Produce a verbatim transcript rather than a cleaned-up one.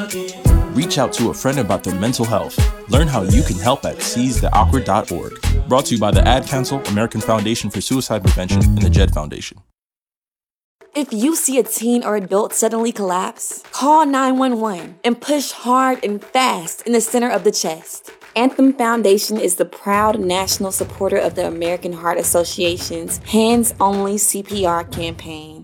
Reach out to a friend about their mental health. Learn how you can help at seize the awkward dot org. Brought to you by the Ad Council, American Foundation for Suicide Prevention, and the Jed Foundation. If you see a teen or adult suddenly collapse, call nine one one and push hard and fast in the center of the chest. Anthem Foundation is the proud national supporter of the American Heart Association's Hands Only C P R campaign.